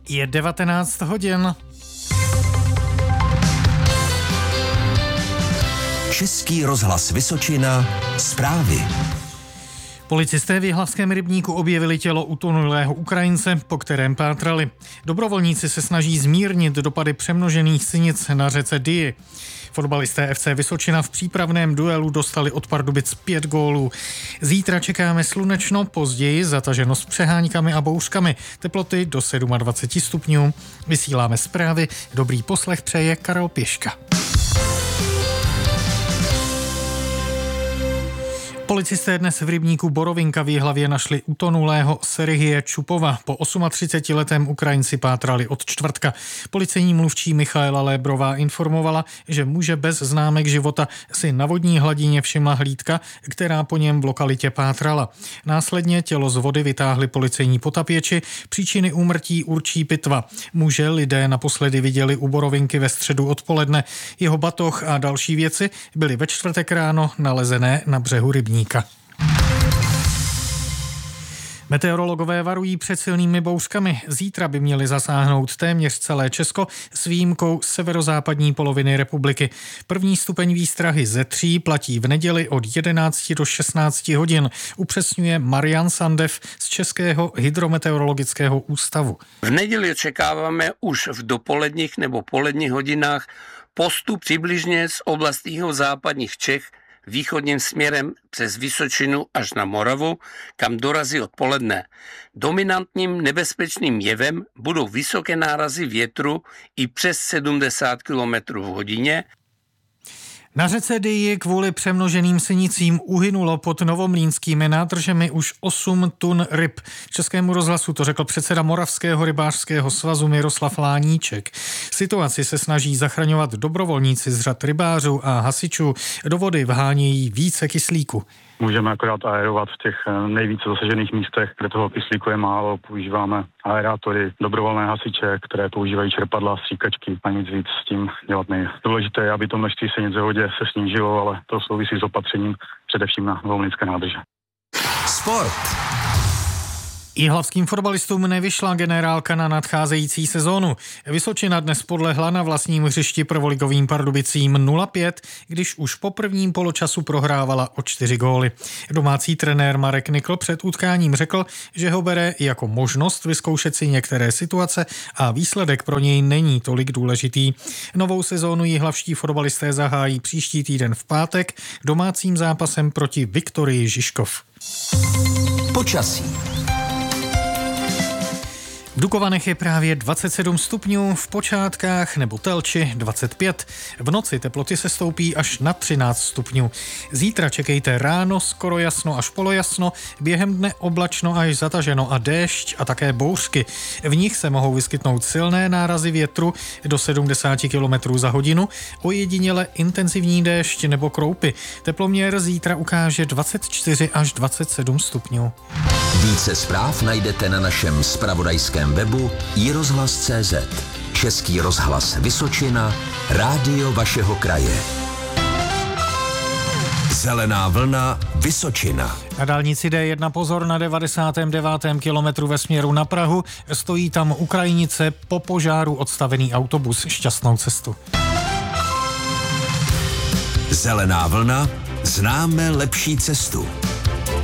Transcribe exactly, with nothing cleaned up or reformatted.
Je devatenáct hodin. Český rozhlas Vysočina, zprávy. Policisté v Jihlavském rybníku objevili tělo utonulého Ukrajince, po kterém pátrali. Dobrovolníci se snaží zmírnit dopady přemnožených sinic na řece Dyji. Fotbalisté F C Vysočina v přípravném duelu dostali od Pardubic pět gólů. Zítra čekáme slunečno, později zataženo s přeháňkami a bouřkami. Teploty do dvacet sedm stupňů. Vysíláme zprávy. Dobrý poslech přeje Karel Pěška. Policisté dnes v rybníku Borovinka v Jihlavě našli utonulého Serhije Čupova. Po třicetiosmiletém Ukrajinci pátrali od čtvrtka. Policejní mluvčí Michaela Lébrová informovala, že muže bez známek života si na vodní hladině všimla hlídka, která po něm v lokalitě pátrala. Následně tělo z vody vytáhli policejní potapěči. Příčiny úmrtí určí pitva. Muže lidé naposledy viděli u Borovinky ve středu odpoledne. Jeho batoh a další věci byly ve čtvrtek ráno nalezené na břehu rybníka. Meteorologové varují před silnými bouřkami. Zítra by měly zasáhnout téměř celé Česko s výjimkou severozápadní poloviny republiky. První stupeň výstrahy ze tří platí v neděli od jedenácti do šestnácti hodin, upřesňuje Marian Sandev z Českého hydrometeorologického ústavu. V neděli očekáváme už v dopoledních nebo poledních hodinách postup přibližně z oblastí západních Čech východním směrem přes Vysočinu až na Moravu, kam dorazí odpoledne. Dominantním nebezpečným jevem budou vysoké nárazy větru i přes sedmdesát kilometrů v hodině. Na řece Dyji kvůli přemnoženým sinicím uhynulo pod novomlýnskými nádržemi už osm tun ryb. Českému rozhlasu to řekl předseda Moravského rybářského svazu Miroslav Láníček. Situaci se snaží zachraňovat dobrovolníci z řad rybářů a hasičů. Do vody vhánějí více kyslíku. Můžeme akorát aerovat v těch nejvíce zasažených místech, kde toho kyslíku je málo. Používáme aerátory, dobrovolné hasiče, které používají čerpadla, stříkačky a nic víc s tím dělat nejde. Důležité je, aby to množství sinic v vodě se snížilo, ale to souvisí s opatřením především na novomlýnské nádrže. Sport. Jihlavským fotbalistům nevyšla generálka na nadcházející sezónu. Vysočina dnes podlehla na vlastním hřišti prvoligovým Pardubicím nula pět, když už po prvním poločasu prohrávala o čtyři góly. Domácí trenér Marek Nikl před utkáním řekl, že ho bere jako možnost vyzkoušet si některé situace a výsledek pro něj není tolik důležitý. Novou sezónu jihlavští fotbalisté zahájí příští týden v pátek domácím zápasem proti Viktorii Žižkov. Počasí. V Dukovanech je právě dvacet sedm stupňů, v Počátkách nebo Telči dvacet pět. V noci teploty se stoupí až na třináct stupňů. Zítra čekejte ráno skoro jasno až polojasno, během dne oblačno až zataženo a déšť a také bouřky. V nich se mohou vyskytnout silné nárazy větru do sedmdesát kilometrů za hodinu, ojediněle intenzivní déšť nebo kroupy. Teploměr zítra ukáže dvacet čtyři až dvacet sedm stupňů. Více zpráv najdete na našem zpravodajském webu i rozhlas tečka cé zet. Český rozhlas Vysočina, rádio vašeho kraje. Zelená vlna Vysočina. Na dálnici D jedna pozor na devadesátém devátém kilometru ve směru na Prahu. Stojí tam Ukrajinice, po požáru odstavený autobus. Šťastnou cestu. Zelená vlna, známe lepší cestu.